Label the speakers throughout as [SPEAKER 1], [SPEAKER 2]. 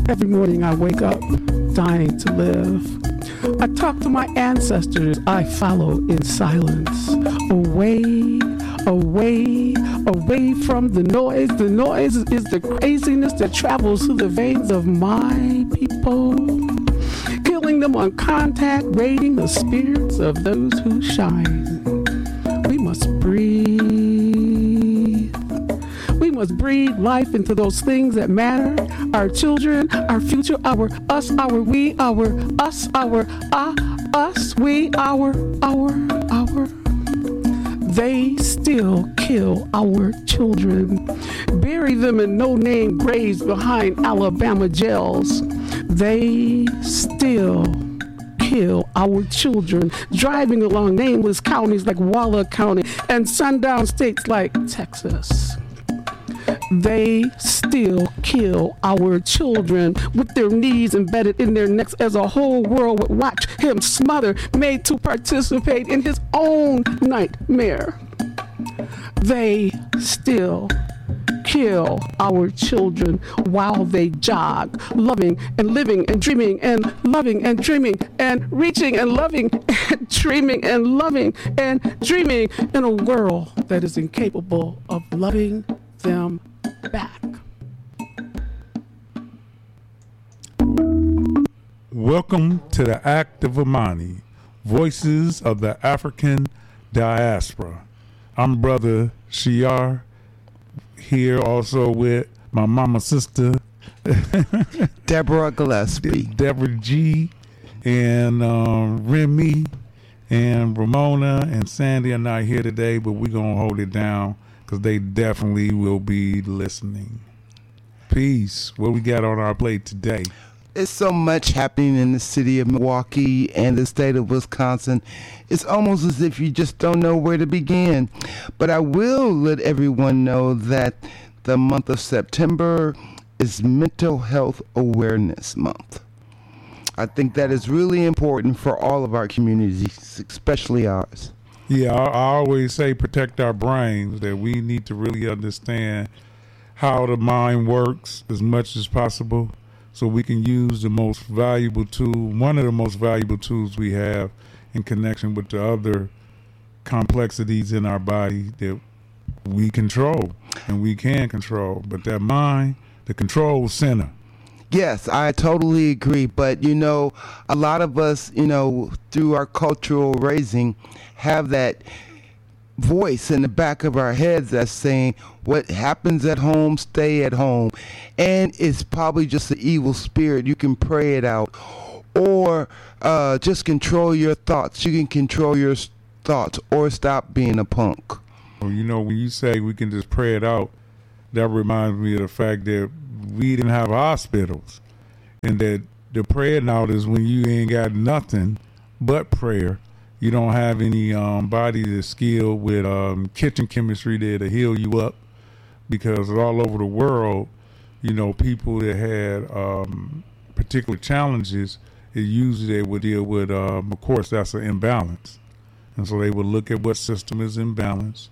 [SPEAKER 1] Every morning I wake up dying to live. I talk to my ancestors. I follow in silence. Away, away, away from the noise. The noise is the craziness that travels through the veins of my people. Killing them on contact, raiding the spirits of those who shine. We must breathe. We must breathe life into those things that matter. Our children, our future, our us, our we, our us, our us, we, our. They still kill our children. Bury them in no-name graves behind Alabama jails. They still kill our children, driving along nameless counties like Waller County and sundown states like Texas. They still kill our children with their knees embedded in their necks as a whole world would watch him smother, made to participate in his own nightmare. They still kill our children while they jog, loving and living and dreaming and loving and dreaming and reaching and loving and dreaming and loving and dreaming in a world that is incapable of loving them back.
[SPEAKER 2] Welcome to the Act of Amani, Voices of the African Diaspora. I'm Brother Shiar, here also with my mama sister,
[SPEAKER 3] Deborah Gillespie.
[SPEAKER 2] Deborah G, and Remy, and Ramona and Sandy are not here today, but we're going to hold it down because they definitely will be listening. Peace. What we got on our plate today?
[SPEAKER 3] There's so much happening in the city of Milwaukee and the state of Wisconsin. It's almost as if you just don't know where to begin. But I will let everyone know that the month of September is Mental Health Awareness Month. I think that is really important for all of our communities, especially ours.
[SPEAKER 2] Yeah, I always say protect our brains, that we need to really understand how the mind works as much as possible so we can use the most valuable tool, one of the most valuable tools we have in connection with the other complexities in our body that we control and we can control. But that mind, the control center.
[SPEAKER 3] Yes, I totally agree. But, you know, a lot of us, you know, through our cultural raising have that voice in the back of our heads that's saying what happens at home, stay at home. And it's probably just an evil spirit. You can pray it out or just control your thoughts. You can control your thoughts or stop being a punk.
[SPEAKER 2] Well, you know, when you say we can just pray it out, that reminds me of the fact that we didn't have hospitals, and that the praying out is when you ain't got nothing but prayer. You don't have any body that's skilled with kitchen chemistry there to heal you up, because all over the world, you know, people that had particular challenges, usually they would deal with, of course, that's an imbalance. And so they would look at what system is imbalanced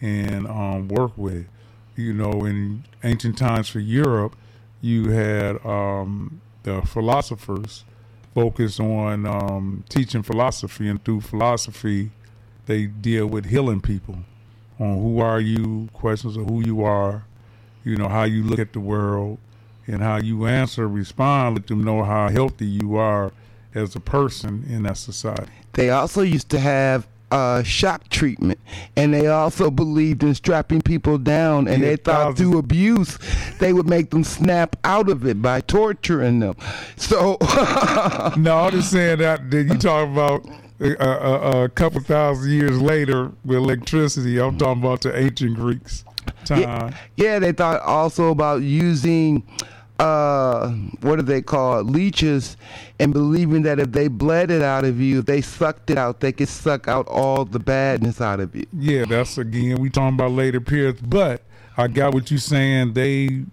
[SPEAKER 2] and work with it. You know, in ancient times for Europe, you had the philosophers focus on teaching philosophy, and through philosophy, they deal with healing people on who are you, questions of who you are, you know, how you look at the world, and how you answer, respond, let them know how healthy you are as a person in that society.
[SPEAKER 3] They also used to have shock treatment, and they also believed in strapping people down, and they thought through abuse they would make them snap out of it by torturing them. So
[SPEAKER 2] no, I'm just saying that you talk about a couple thousand years later with electricity. I'm talking about the ancient Greeks time.
[SPEAKER 3] Yeah, they thought also about using what do they call it, leeches, and believing that if they bled it out of you, if they sucked it out, they could suck out all the badness out of you.
[SPEAKER 2] Yeah, that's, again, we talking about later periods, but I got what you're saying. They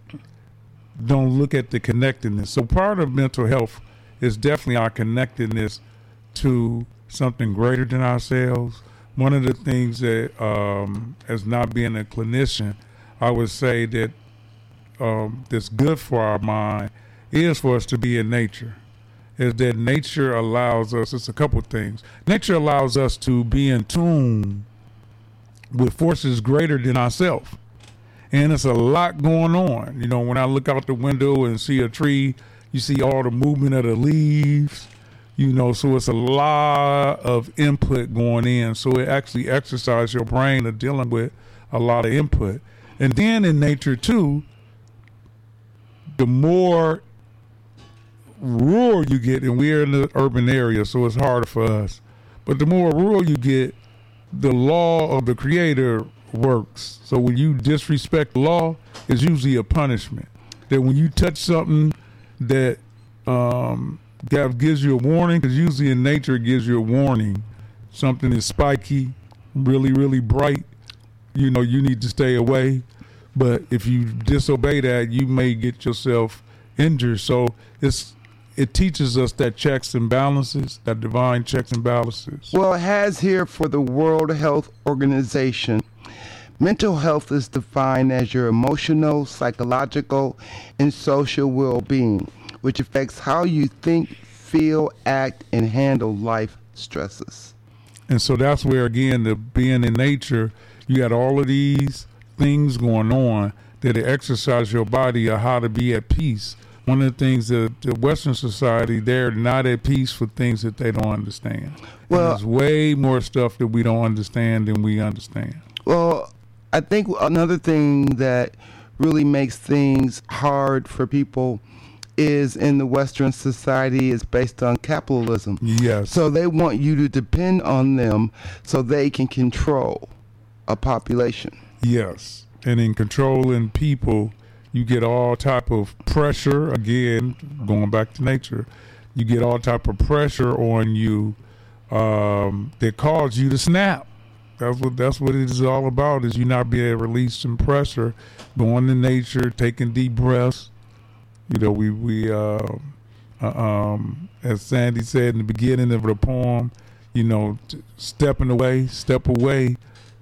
[SPEAKER 2] don't look at the connectedness. So part of mental health is definitely our connectedness to something greater than ourselves. One of the things that, as not being a clinician, I would say that that's good for our mind is for us to be in nature. Is that nature allows us, it's a couple of things. Nature allows us to be in tune with forces greater than ourselves. And it's a lot going on. You know, when I look out the window and see a tree, you see all the movement of the leaves, you know, so it's a lot of input going in. So it actually exercises your brain of dealing with a lot of input. And then in nature too, the more rural you get, and we're in the urban area, so it's harder for us, but the more rural you get, the law of the creator works. So when you disrespect the law, it's usually a punishment. That when you touch something that God gives you a warning, because usually in nature it gives you a warning. Something is spiky, really, really bright, you know, you need to stay away. But if you disobey that, you may get yourself injured. So it teaches us that checks and balances, that divine checks and balances.
[SPEAKER 3] Well, it has here for the World Health Organization. Mental health is defined as your emotional, psychological, and social well-being, which affects how you think, feel, act, and handle life stresses.
[SPEAKER 2] And so that's where, again, the being in nature, you got all of these things going on that exercise your body of how to be at peace. One of the things that the Western society, they're not at peace for things that they don't understand. Well, there's way more stuff that we don't understand than we understand.
[SPEAKER 3] Well, I think another thing that really makes things hard for people is in the Western society is based on capitalism.
[SPEAKER 2] Yes.
[SPEAKER 3] So they want you to depend on them so they can control a population.
[SPEAKER 2] Yes. And in controlling people, you get all type of pressure. Again, going back to nature, you get all type of pressure on you that cause you to snap. That's what it is all about. Is you not be able to release some pressure, going to nature, taking deep breaths. You know, we as Sandy said in the beginning of the poem, you know, step away.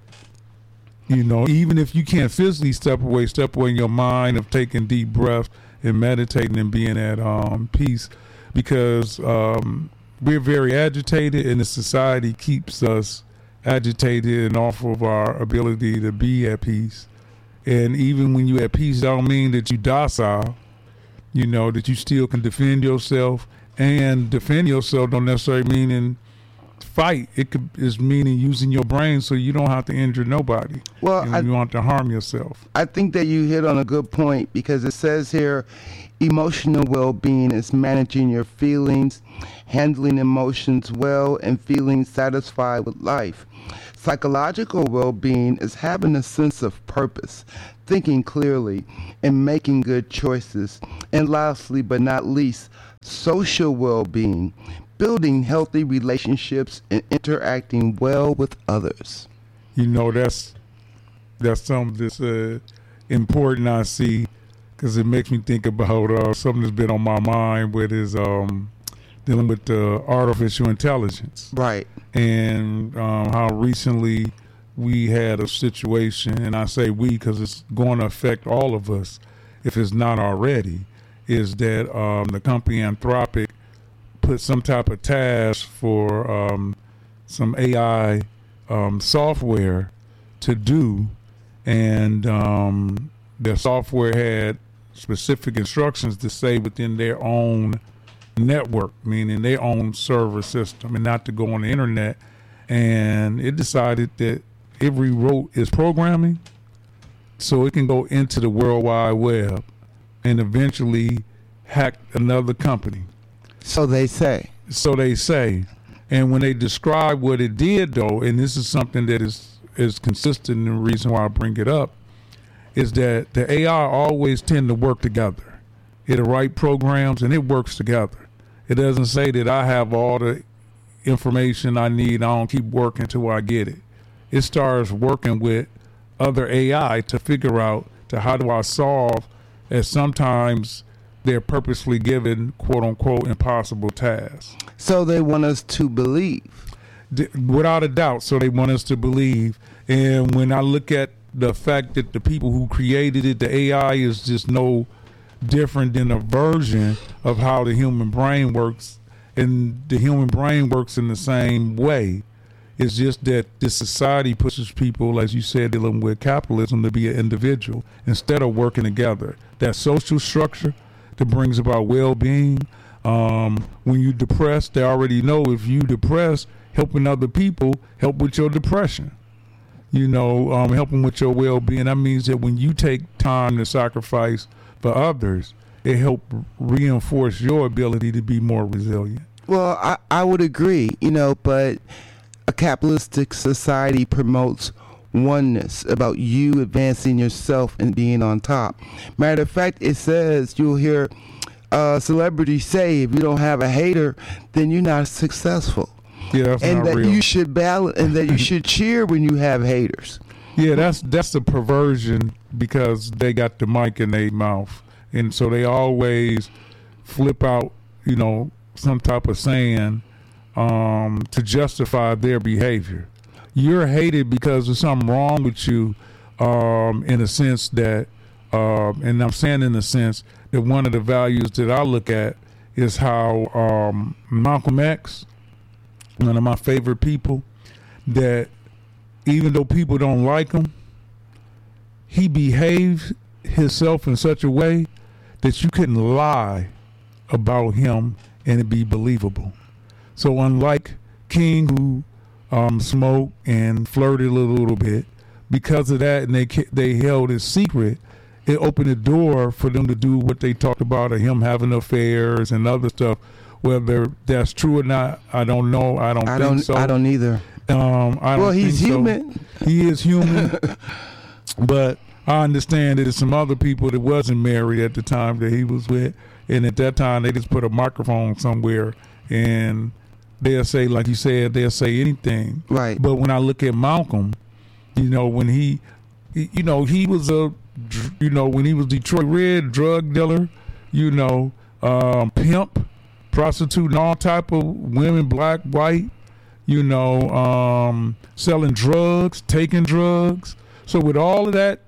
[SPEAKER 2] You know, even if you can't physically step away in your mind of taking deep breaths and meditating and being at peace, because we're very agitated, and the society keeps us agitated and off of our ability to be at peace. And even when you're at peace, that don't mean that you docile. You know, that you still can defend yourself, and defend yourself don't necessarily mean in fight. Is meaning using your brain so you don't have to injure nobody. Well, you don't have to harm yourself.
[SPEAKER 3] I think that you hit on a good point, because it says here, emotional well-being is managing your feelings, handling emotions well, and feeling satisfied with life. Psychological well-being is having a sense of purpose, thinking clearly, and making good choices. And lastly, but not least, social well-being, building healthy relationships and interacting well with others.
[SPEAKER 2] You know, that's something that's important, I see, because it makes me think about something that's been on my mind with is dealing with artificial intelligence.
[SPEAKER 3] Right.
[SPEAKER 2] And how recently we had a situation, and I say we because it's going to affect all of us if it's not already, is that the company Anthropic put some type of task for some AI software to do, and the software had specific instructions to say within their own network, meaning their own server system, and not to go on the internet. And it decided that it rewrote its programming so it can go into the World Wide Web and eventually hack another company.
[SPEAKER 3] So they say. And when they describe what it did, though, and this is something that is consistent, and the reason why I bring it up is that the AI always tend to work together. It'll write programs and it works together. It doesn't say that I have all the information I need, I don't keep working till I get it. It starts working with other AI to figure out how do I solve, as sometimes they're purposely given quote unquote impossible tasks. So they want us to believe.
[SPEAKER 2] Without a doubt. So they want us to believe. And when I look at the fact that the people who created it, the AI is just no different than a version of how the human brain works, and the human brain works in the same way. It's just that this society pushes people, as you said, dealing with capitalism, to be an individual instead of working together. That social structure that brings about well-being. When you're depressed, they already know if you depressed, helping other people help with your depression. Helping with your well-being. That means that when you take time to sacrifice for others, it helps reinforce your ability to be more resilient.
[SPEAKER 3] Well, I would agree, but a capitalistic society promotes oneness, about you advancing yourself and being on top. Matter of fact, it says, you'll hear celebrities say, if you don't have a hater, then you're not successful.
[SPEAKER 2] Yeah, that's
[SPEAKER 3] and
[SPEAKER 2] not
[SPEAKER 3] that
[SPEAKER 2] real.
[SPEAKER 3] you should balance, and that you should cheer when you have haters.
[SPEAKER 2] Yeah, that's the perversion, because they got the mic in their mouth, and so they always flip out, some type of saying to justify their behavior. You're hated because there's something wrong with you, in a sense that, and I'm saying in the sense that one of the values that I look at is how Malcolm X, one of my favorite people, that even though people don't like him, he behaved himself in such a way that you couldn't lie about him and it be believable. So unlike King, who smoked and flirted a little bit, because of that, and they held it secret, it opened the door for them to do what they talked about, of him having affairs and other stuff. Whether that's true or not, I don't know. I don't think so.
[SPEAKER 3] I don't either. He's human.
[SPEAKER 2] So. He is human. But I understand that there's some other people that wasn't married at the time that he was with, and at that time they just put a microphone somewhere and they'll say, like you said, they'll say anything.
[SPEAKER 3] Right.
[SPEAKER 2] But when I look at Malcolm, when he was when he was Detroit Red, drug dealer, pimp, prostitute, and all type of women, black, white, selling drugs, taking drugs. So with all of that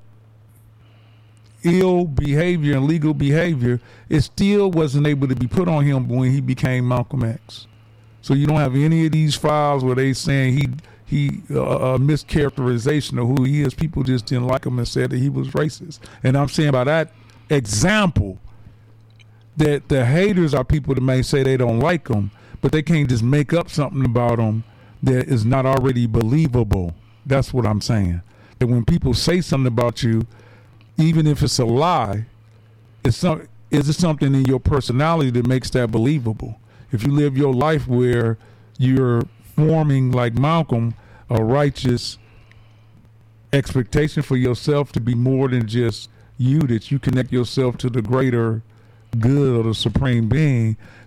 [SPEAKER 2] ill behavior and legal behavior, it still wasn't able to be put on him when he became Malcolm X. So you don't have any of these files where they saying he mischaracterization of who he is. People just didn't like him and said that he was racist. And I'm saying by that example that the haters are people that may say they don't like him, but they can't just make up something about him that is not already believable. That's what I'm saying. That when people say something about you, even if it's a lie, is it something in your personality that makes that believable? If you live your life where you're forming, like Malcolm, a righteous expectation for yourself to be more than just you, that you connect yourself to the greater good or the supreme being,